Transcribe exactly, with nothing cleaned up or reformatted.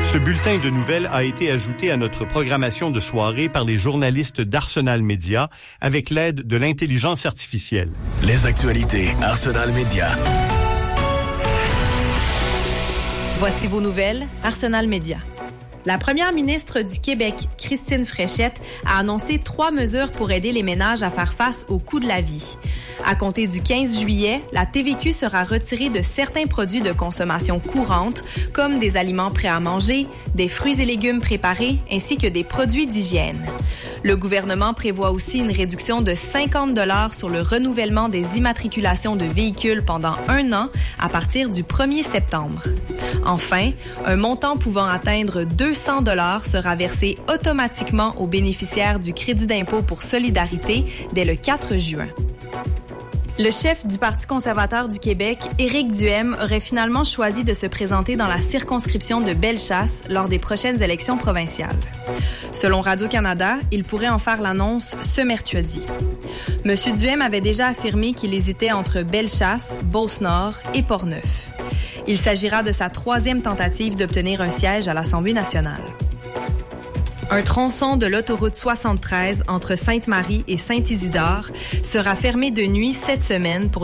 Ce bulletin de nouvelles a été ajouté à notre programmation de soirée par les journalistes d'Arsenal Média avec l'aide de l'intelligence artificielle. Les actualités Arsenal Média. Voici vos nouvelles, Arsenal Média. La première ministre du Québec, Christine Fréchette, a annoncé trois mesures pour aider les ménages à faire face au coût de la vie. À compter du quinze juillet, la T V Q sera retirée de certains produits de consommation courante, comme des aliments prêts à manger, des fruits et légumes préparés, ainsi que des produits d'hygiène. Le gouvernement prévoit aussi une réduction de cinquante dollars sur le renouvellement des immatriculations de véhicules pendant un an à partir du premier septembre. Enfin, un montant pouvant atteindre deux cents dollars sera versé automatiquement aux bénéficiaires du crédit d'impôt pour solidarité dès le quatre juin. Le chef du Parti conservateur du Québec, Éric Duhaime, aurait finalement choisi de se présenter dans la circonscription de Bellechasse lors des prochaines élections provinciales. Selon Radio-Canada, il pourrait en faire l'annonce ce mercredi. M. Duhaime avait déjà affirmé qu'il hésitait entre Bellechasse, Beauce-Nord et Portneuf. Il s'agira de sa troisième tentative d'obtenir un siège à l'Assemblée nationale. Un tronçon de l'autoroute soixante-treize entre Sainte-Marie et Saint-Isidore sera fermé de nuit cette semaine pour